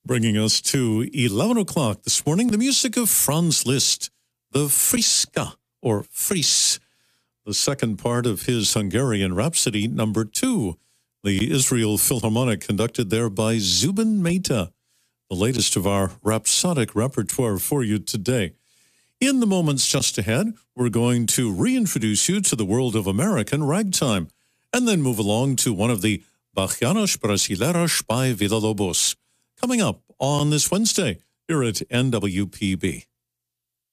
Bringing us to 11 o'clock this morning, the music of Franz Liszt, the Friska, or Fris, the second part of his Hungarian Rhapsody number 2, the Israel Philharmonic, conducted there by Zubin Mehta, the latest of our rhapsodic repertoire for you today. In the moments just ahead, we're going to reintroduce you to the world of American ragtime, and then move along to one of the Bachianas Brasileiras by Villa-Lobos, coming up on this Wednesday here at NWPB.